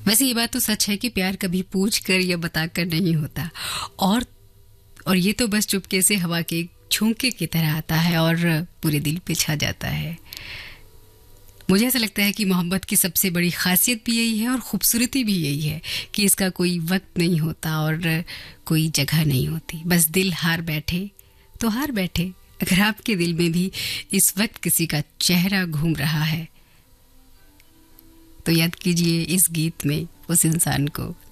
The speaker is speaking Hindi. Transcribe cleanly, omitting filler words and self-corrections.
वैसे ये बात तो सच है कि प्यार कभी पूछ कर या बताकर नहीं होता, और ये तो बस चुपके से हवा के झोंके की तरह आता है और पूरे दिल पे छा जाता है। मुझे ऐसा लगता है कि मोहब्बत की सबसे बड़ी खासियत भी यही है और खूबसूरती भी यही है कि इसका कोई वक्त नहीं होता और कोई जगह नहीं होती। बस दिल हार बैठे तो हार बैठे। अगर आपके दिल में भी इस वक्त किसी का चेहरा घूम रहा है तो याद कीजिए इस गीत में उस इंसान को।